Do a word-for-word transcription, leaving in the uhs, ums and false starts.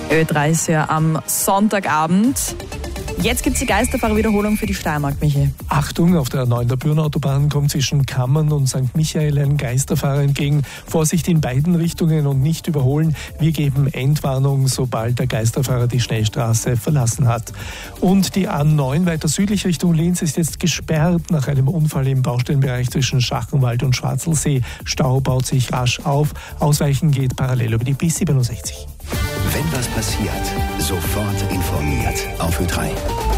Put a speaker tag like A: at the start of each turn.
A: Ö drei ist ja am Sonntagabend. Jetzt gibt es die Geisterfahrer-Wiederholung für die Steiermark, Michi.
B: Achtung, auf der A neun der Bürnautobahn kommt zwischen Kammern und Sankt Michael ein Geisterfahrer entgegen. Vorsicht in beiden Richtungen und nicht überholen. Wir geben Endwarnung, sobald der Geisterfahrer die Schnellstraße verlassen hat. Und die A neun weiter südlich Richtung Linz ist jetzt gesperrt nach einem Unfall im Baustellenbereich zwischen Schachenwald und Schwarzelsee. Stau baut sich rasch auf. Ausweichen geht parallel über die B siebenundsechzig.
C: Wenn was passiert, sofort informiert auf Ö drei.